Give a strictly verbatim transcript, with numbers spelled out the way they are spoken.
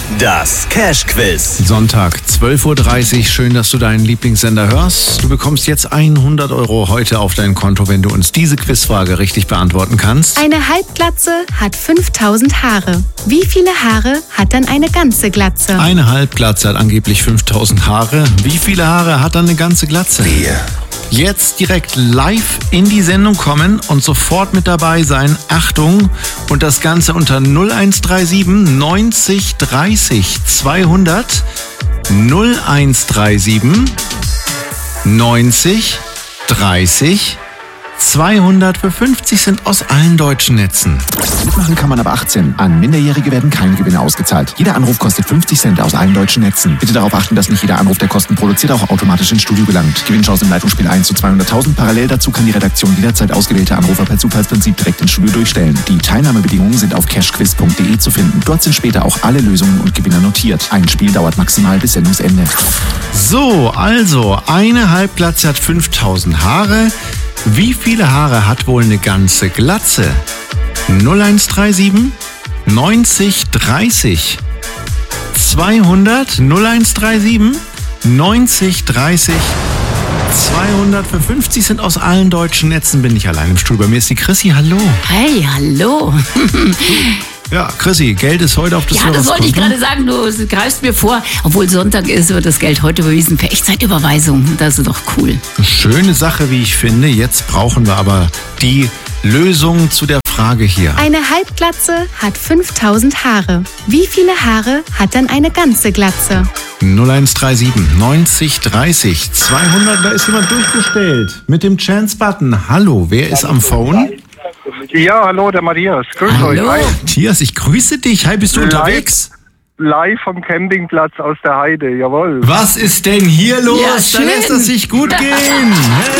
Das Cash-Quiz. Sonntag, zwölf Uhr dreißig. Schön, dass du deinen Lieblingssender hörst. Du bekommst jetzt hundert Euro heute auf dein Konto, wenn du uns diese Quizfrage richtig beantworten kannst. Eine Halbglatze hat fünftausend Haare. Wie viele Haare hat dann eine ganze Glatze? Eine Halbglatze hat angeblich fünftausend Haare. Wie viele Haare hat dann eine ganze Glatze? Vier. Jetzt direkt live in die Sendung kommen und sofort mit dabei sein. Achtung! Und das Ganze unter null eins drei sieben neunzig dreißig zweihundert. null eins drei sieben neunzig dreißig zweihundert für fünfzig Cent aus allen deutschen Netzen. Mitmachen kann man ab achtzehn. An Minderjährige werden keine Gewinne ausgezahlt. Jeder Anruf kostet fünfzig Cent aus allen deutschen Netzen. Bitte darauf achten, dass nicht jeder Anruf, der Kosten produziert, auch automatisch ins Studio gelangt. Gewinnchance im Leitungsspiel eins zu zweihunderttausend. Parallel dazu kann die Redaktion jederzeit ausgewählte Anrufer per Zufallsprinzip direkt ins Studio durchstellen. Die Teilnahmebedingungen sind auf cashquiz punkt de zu finden. Dort sind später auch alle Lösungen und Gewinner notiert. Ein Spiel dauert maximal bis Sendungsende. So, also, eine Halbglatze hat fünftausend Haare. Wie viele Haare hat wohl eine ganze Glatze? null eins drei sieben neunzig dreißig zweihundert. null eins drei sieben neunzig dreißig zweihundert für fünfzig Cent aus allen deutschen Netzen. Bin ich allein im Studio. Bei mir ist die Chrissy. Hallo. Hey, hallo. Ja, Chrissy, Geld ist heute auf das Ja, das wollte ich gerade sagen. Du greifst mir vor. Obwohl Sonntag ist, wird das Geld heute überwiesen per Echtzeitüberweisung. Das ist doch cool. Schöne Sache, wie ich finde. Jetzt brauchen wir aber die Lösung zu der Frage hier. Eine Halbglatze hat fünftausend Haare. Wie viele Haare hat dann eine ganze Glatze? null eins drei sieben neunzig dreißig zweihundert, da ist jemand durchgestellt. Mit dem Chance-Button. Hallo, wer ist am Phone? Ja, hallo, der Matthias. Grüß Hallo. euch. Hi. Matthias, ich grüße dich. Hi, bist du Live. unterwegs? Live vom Campingplatz aus der Heide, jawohl. Was ist denn hier los? Ja, Dann schön. lässt es sich gut gehen.